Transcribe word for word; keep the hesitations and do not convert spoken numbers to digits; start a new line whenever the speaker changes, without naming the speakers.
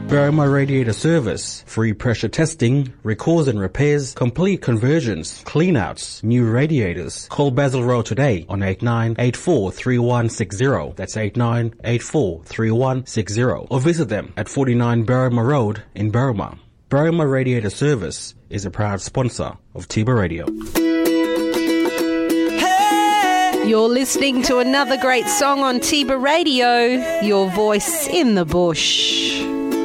Berrima Radiator Service. Free pressure testing, recalls and repairs, complete conversions, cleanouts, new radiators. Call Basil Road today on eight nine eight four three one six zero. That's eight nine eight four three one six zero. Or visit them at forty-nine Berrima Road in Berrima. Berrima Radiator Service is a proud sponsor of Tiba Radio.
You're listening to another great song on Tiba Radio, your voice in the bush.